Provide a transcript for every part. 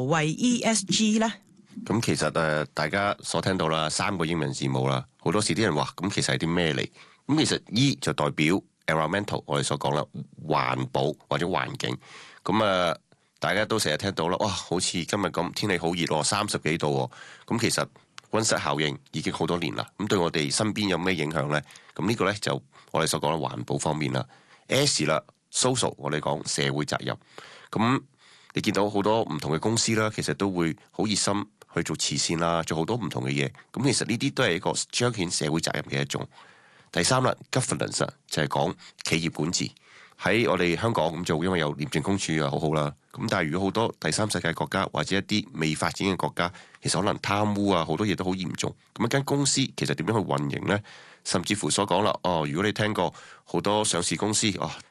謂 ESG 呢？ 咁其實大家所聽到啦，3個英文字母啦，好多時啲人話咁其實係啲咩嚟？咁其實 E 就代表 environmental， 我哋所講啦，環保或者環境。咁大家都成日聽到啦，哇，好似今日咁天氣好熱喎，30幾度喎。咁其實溫室效應已經好多年啦。咁對我哋身邊有咩影響呢？咁呢個呢，就我哋所講嘅環保方面啦。S 啦 ，social 我哋講社會責任。咁你見到好多唔同嘅公司啦，其實都會好熱心去做慈善啦，做好多唔同嘅嘢。咁其實呢啲都係一個彰顯社會責任嘅一種。第三啦 ，governance 就係講企業管治。喺我哋香港咁做，因為有廉政公署啊，好好啦。咁但係如果好多第三世界國家或者一啲未發展嘅國家，其實可能貪污啊，好多嘢都好嚴重。咁一間公司其實點樣去運營呢？甚至乎所講啦，如果你聽過好多上市公司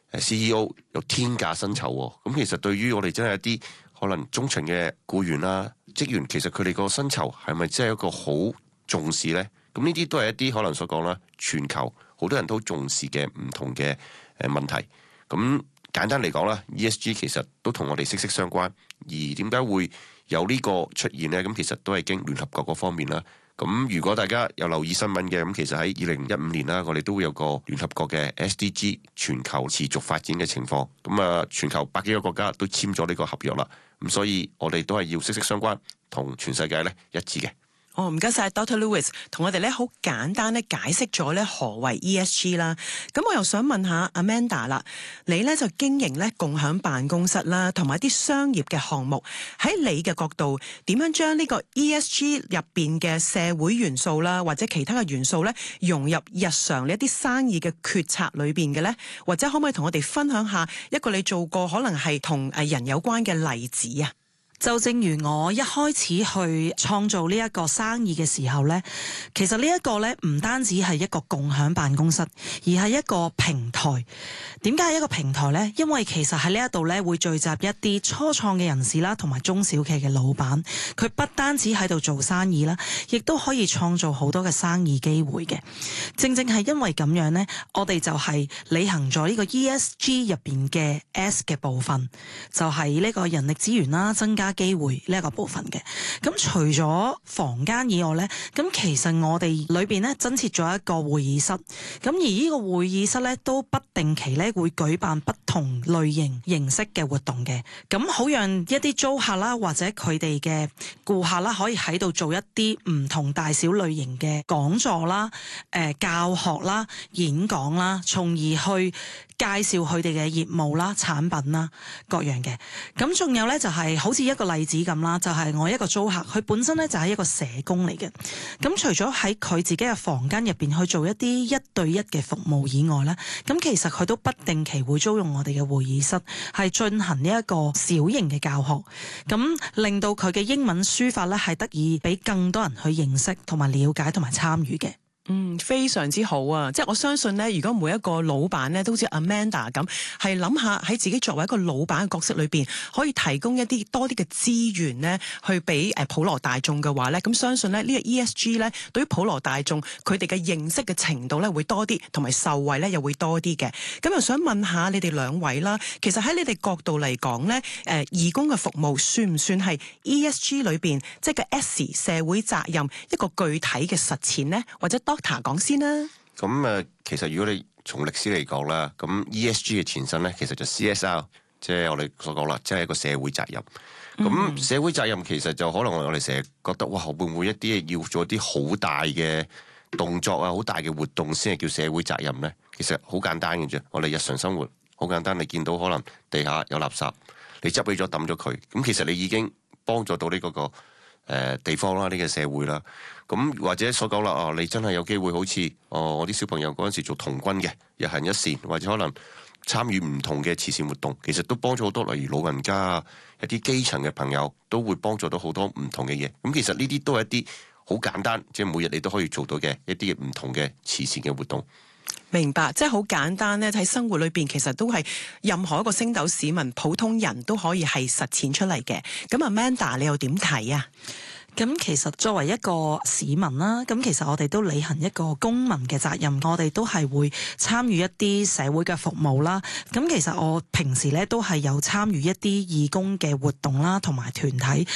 CEO 有天價薪酬喎，咁其實對於我哋真係一啲可能中層嘅僱員啦、職員，其實佢哋個薪酬係咪真係一個好重視呢？咁呢啲都係一啲可能所講啦，全球好多人都重視嘅唔同嘅問題。咁簡單嚟講啦 ，ESG 其實都同我哋息息相關。而點解會有呢個出現呢？咁其實都係經聯合國嗰方面啦。咁如果大家有留意新聞嘅，咁其實喺2015年啦，我哋都會有個聯合國嘅 SDG 全球持續發展嘅情況。咁全球100幾個國家都簽咗呢個合約啦。咁所以我哋都係要息息相關，同全世界咧一致嘅。 唔該晒 Dr. Lewis 同我哋咧好簡單咧解釋咗咧何謂 ESG 啦。咁我又想問下 Amanda 啦，你咧就經營咧共享辦公室啦，同埋一啲商業嘅項目，喺你嘅角度點樣將呢個 ESG 入邊嘅社會元素啦，或者其他嘅元素咧融入日常呢一啲生意嘅決策裏邊嘅咧？或者可唔可以同我哋分享下一個你做過可能係同人有關嘅例子啊？ 就正如我一開始去創造呢一個生意嘅時候呢，其實呢一個呢唔單止係一個共享辦公室，而係一個平台。點解係一個平台呢？因為其實喺呢一度呢會聚集一啲初創嘅人士啦，同埋中小企嘅老闆，佢不單止喺度做生意啦，亦都可以創造好多嘅生意機會嘅。正正係因為咁樣呢，我哋就係履行咗呢個 ESG 入邊嘅 S 嘅部分，就係呢個人力資源啦，增加機會呢一個部分嘅。咁除咗房間以外呢，咁其實我哋裏邊呢增設咗一個會議室，咁而呢個會議室呢都不定期呢會舉辦不同類型形式嘅活動嘅，咁好讓一啲租客啦或者佢哋嘅顧客啦可以喺度做一啲唔同大小類型嘅講座啦、教學啦、演講啦，從而去介紹佢哋嘅業務啦、產品啦各樣嘅。咁仲有呢，就係好似一個例子咁啦，就係我一個租客，佢本身呢就係一個社工嚟嘅。咁除咗喺佢自己嘅房間入邊去做一啲1對1嘅服務以外呢，咁其實佢都不定期會租用我哋嘅會議室，係進行呢一個小型嘅教學，咁令到佢嘅英文書法呢係得以俾更多人去認識同埋了解同埋參與嘅。 非常之好啊！即係我相信咧，如果每一個老闆咧都好似 Amanda 咁，係諗下喺自己作為一個老闆嘅角色裏邊，可以提供一啲多啲嘅資源咧，去俾普羅大眾嘅話咧，咁相信咧呢個 ESG 咧，對於普羅大眾佢哋嘅認識嘅程度咧會多啲，同埋受惠咧又會多啲嘅。咁又想問下你哋兩位啦，其實喺你哋角度嚟講咧，義工嘅服務算唔算係 ESG 裏邊即係個 S 社會責任一個具體嘅實踐呢？或者Doctor講先啦。 咁其實如果你從歷史嚟講啦，咁 ESG 嘅前身咧，其實就 CSR， 即係我哋所講啦，即係一個社會責任。咁社會責任其實就可能我哋成日覺得，哇，會唔會一啲要做一啲好大嘅動作啊，好大嘅活動先係叫社會責任咧？其實好簡單嘅啫，我哋日常生活好簡單，你見到可能地下有垃圾，你執起咗抌咗佢，咁其實你已經幫助到呢個地方啦，呢個社會啦。咁或者所講啦，你真係有機會好似我啲小朋友嗰陣時做童軍嘅，日行一善，或者可能參與唔同嘅慈善活動，其實都幫咗好多，例如老人家啊，一啲基層嘅朋友都會幫助到好多唔同嘅嘢。咁其實呢啲都係一啲好簡單，即係每日你都可以做到嘅一啲唔同嘅慈善嘅活動。 明白，即係好簡單咧，喺生活裏邊其實都係任何一個星斗市民、普通人都可以係實踐出嚟嘅。咁 Amanda 你又點睇啊？ 咁其實作為一個市民啦，咁其實我哋都履行一個公民嘅責任，我哋都係會參與一啲社會嘅服務啦。咁其實我平時咧都係有參與一啲義工嘅活動啦，同埋團體